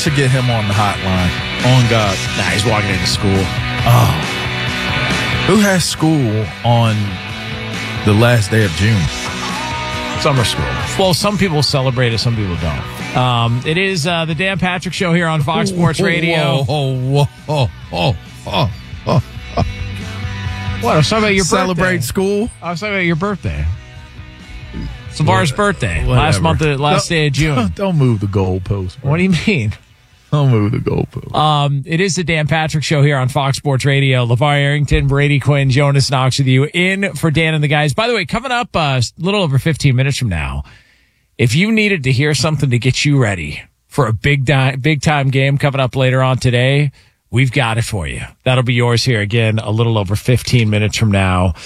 should get him on the hotline. On God. Nah, he's walking into school. Oh. Who has school on the last day of June? Summer school. Well, some people celebrate it, some people don't. It is the Dan Patrick Show here on Fox Sports Radio. What? I was talking about your Celebrate birthday. school? I was talking about your birthday. Savara's birthday. Whatever. Last day of June. Don't move the goalpost, bro. What do you mean? Don't move the goalpost. It is the Dan Patrick Show here on Fox Sports Radio. LeVar Arrington, Brady Quinn, Jonas Knox with you in for Dan and the guys. By the way, coming up a little over 15 minutes from now, if you needed to hear something to get you ready for a big time game coming up later on today, we've got it for you. That'll be yours here again a little over 15 minutes from now.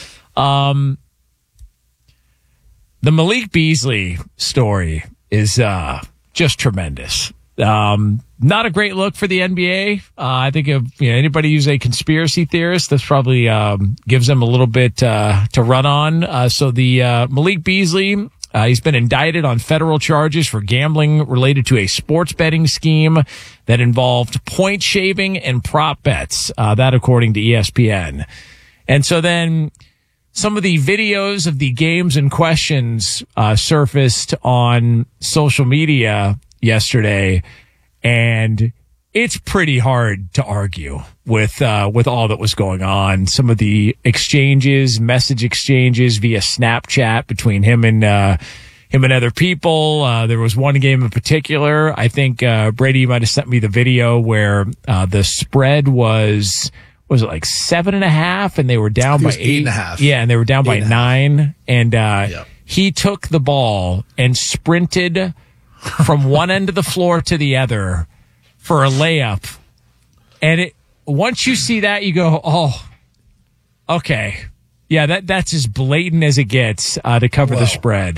The Malik Beasley story is just tremendous. Not a great look for the NBA. I think if anybody who's a conspiracy theorist, this probably gives them a little bit to run on. So the Malik Beasley, he's been indicted on federal charges for gambling related to a sports betting scheme that involved point shaving and prop bets. That according to ESPN. And so then some of the videos of the games in questions surfaced on social media yesterday, and it's pretty hard to argue with all that was going on. Some of the message exchanges via Snapchat between him and other people. There was one game in particular. I think Brady might have sent me the video where the spread was it like 7.5, and they were down by 8.5. Yeah, and they were down by 9, and he took the ball and sprinted from one end of the floor to the other for a layup. And once you see that, you go, oh, okay. Yeah, that's as blatant as it gets to cover the spread.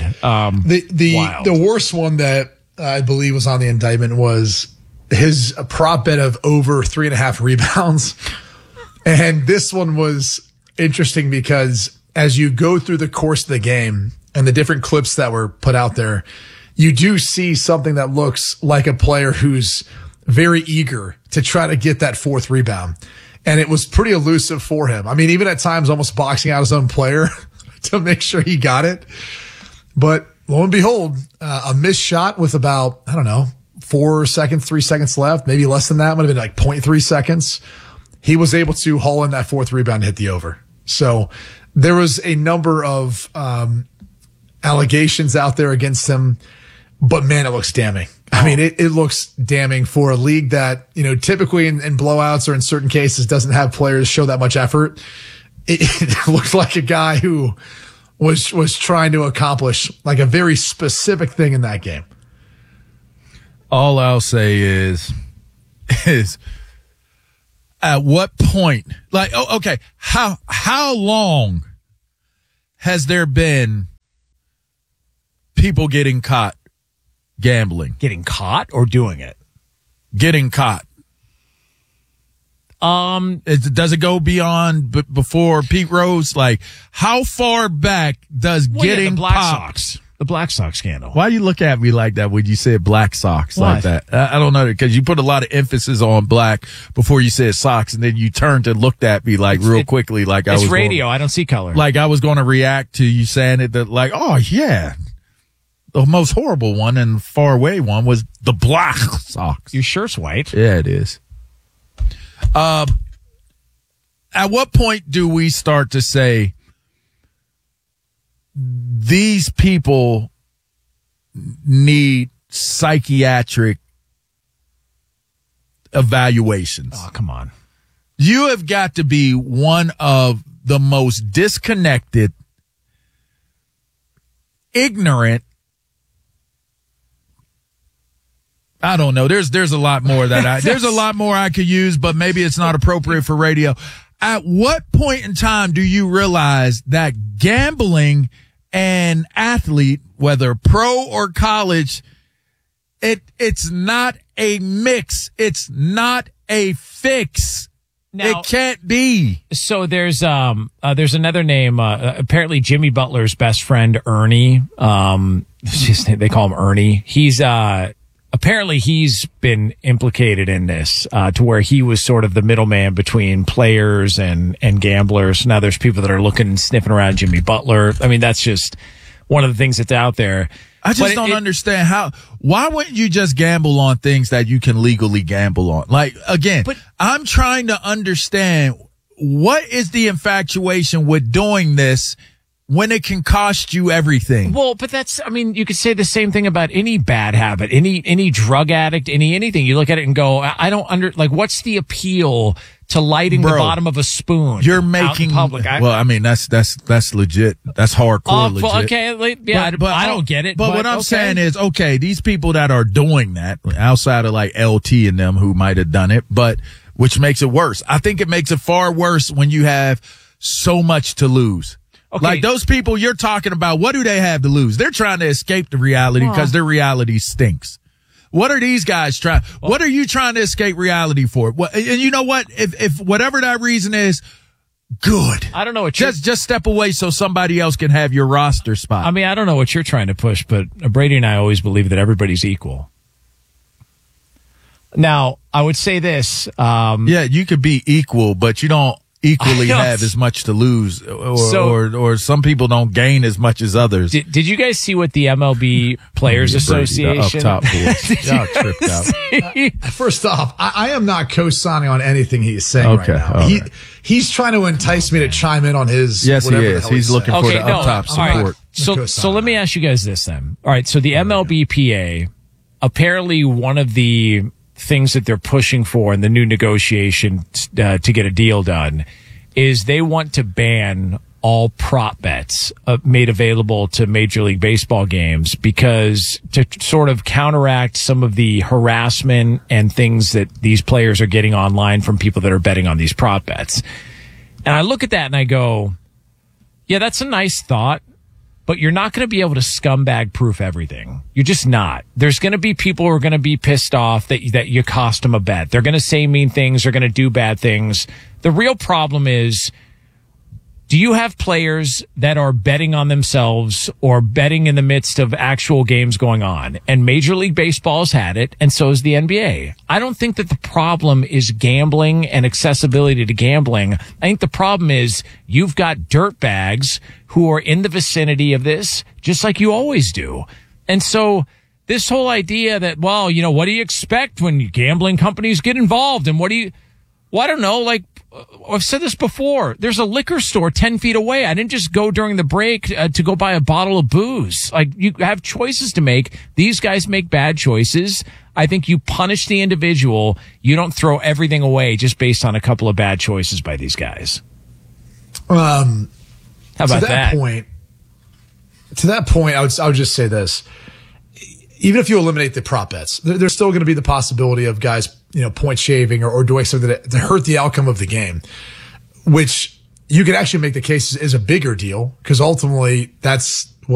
The worst one that I believe was on the indictment was his prop bet of over 3.5 rebounds. And this one was interesting because as you go through the course of the game and the different clips that were put out there, you do see something that looks like a player who's very eager to try to get that fourth rebound. And it was pretty elusive for him. I mean, even at times almost boxing out his own player to make sure he got it. But lo and behold, a missed shot with about, 3 seconds left, maybe less than that. Might have been like 0.3 seconds. He was able to haul in that fourth rebound and hit the over. So there was a number of allegations out there against him, but man, it looks damning. I mean, it looks damning for a league that, typically in blowouts or in certain cases doesn't have players show that much effort. It looked like a guy who was trying to accomplish like a very specific thing in that game. All I'll say is at what point, how long has there been people getting caught gambling? Getting caught or doing it? Getting caught. Does it go beyond before Pete Rose? Like, how far back does getting popped? The Black Sox scandal. Why do you look at me like that when you said Black Sox like that? I don't know, because you put a lot of emphasis on black before you said Sox, and then you turned and looked at me quickly, like I was. It's radio. I don't see color. Like I was going to react to you saying it. That like, oh yeah, the most horrible one and far away one was the Black Sox. Your shirt's white. Yeah, it is. At what point do we start to say these people need psychiatric evaluations? Oh, come on. You have got to be one of the most disconnected, ignorant, I don't know. There's a lot more there's a lot more I could use, but maybe it's not appropriate for radio. At what point in time do you realize that gambling and athlete, whether pro or college, it's not a mix. It's not a fix. Now, it can't be. So there's another name. Apparently Jimmy Butler's best friend, Ernie. They call him Ernie. He's apparently he's been implicated in this, to where he was sort of the middleman between players and gamblers. Now there's people that are looking and sniffing around Jimmy Butler. I mean, that's just one of the things that's out there. I just don't understand why wouldn't you just gamble on things that you can legally gamble on? Like, again, I'm trying to understand what is the infatuation with doing this when it can cost you everything. Well, but you could say the same thing about any bad habit, any drug addict, anything. You look at it and go, what's the appeal to lighting the bottom of a spoon? You're making public. That's legit. That's hardcore legit. Well, okay, yeah, but I don't get it. But what I'm saying is, okay, these people that are doing that outside of like LT and them who might have done it, but which makes it worse. I think it makes it far worse when you have so much to lose. Okay. Like those people you're talking about, what do they have to lose? They're trying to escape the reality because their reality stinks. What are these guys trying? What are you trying to escape reality for? And you know what? If whatever that reason is, good. I don't know what just step away so somebody else can have your roster spot. I mean, I don't know what you're trying to push, but Brady and I always believe that everybody's equal. Now, I would say this. Yeah, you could be equal, but you don't equally have as much to lose, or some people don't gain as much as others. Did you guys see what the MLB Players Association? Up top y'all tripped out. First off, I am not co-signing on anything he's saying right now. He's trying to entice me to chime in on his. Yes, he is. He's looking for the up top support. So let me ask you guys this then. All right, so the MLBPA, apparently one of the things that they're pushing for in the new negotiation to get a deal done is they want to ban all prop bets made available to Major League Baseball games, because to sort of counteract some of the harassment and things that these players are getting online from people that are betting on these prop bets. And I look at that and I go, yeah, that's a nice thought, but you're not going to be able to scumbag proof everything. You're just not. There's going to be people who are going to be pissed off that you cost them a bet. They're going to say mean things. They're going to do bad things. The real problem is, do you have players that are betting on themselves or betting in the midst of actual games going on? And Major League Baseball's had it, and so has the NBA. I don't think that the problem is gambling and accessibility to gambling. I think the problem is you've got dirtbags who are in the vicinity of this, just like you always do. And so this whole idea that, well, you know, what do you expect when gambling companies get involved? And I don't know, like, I've said this before. There's a liquor store 10 feet away. I didn't just go during the break to go buy a bottle of booze. Like, you have choices to make. These guys make bad choices. I think you punish the individual. You don't throw everything away just based on a couple of bad choices by these guys. How about that? To that point, I would just say this. Even if you eliminate the prop bets, there's still going to be the possibility of guys, point shaving or doing something to hurt the outcome of the game, which you could actually make the case is a bigger deal, because ultimately that's